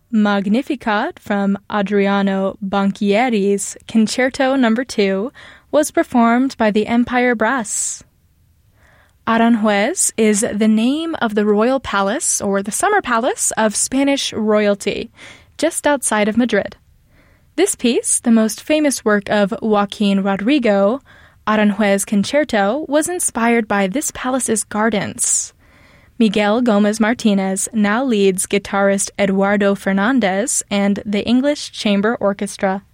Magnificat from Adriano Banchieri's Concerto No. 2 was performed by the Empire Brass. Aranjuez is the name of the royal palace, or the summer palace, of Spanish royalty, just outside of Madrid. This piece, the most famous work of Joaquin Rodrigo, Aranjuez Concerto, was inspired by this palace's gardens. Miguel Gomez Martinez now leads guitarist Eduardo Fernandez and the English Chamber Orchestra.